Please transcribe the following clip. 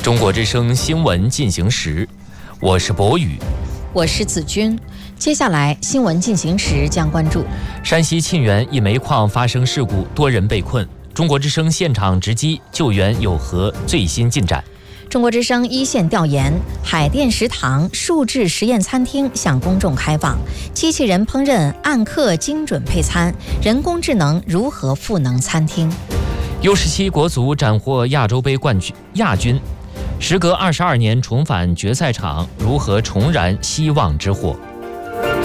中国之声新闻进行时，我是博宇， 我是子君。接下来新闻进行时将关注山西沁源一煤矿发生事故，多人被困。中国之声现场直击救援有何最新进展？ 中国之声一线调研，海淀食堂数制实验餐厅向公众开放，机器人烹饪按克精准配餐，人工智能如何赋能餐厅 ？U17国足斩获亚洲杯亚军，时隔22年重返决赛场，如何重燃希望之火？